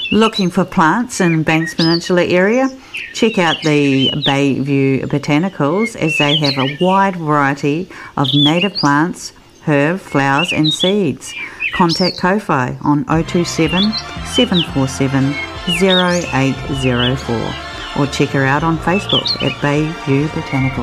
Looking for plants in Banks Peninsula area? Check out the Bayview Botanicals, as they have a wide variety of native plants, herb, flowers and seeds. Contact Ko-Fi on 027 747 0804 or check her out on Facebook at Bayview Botanicals.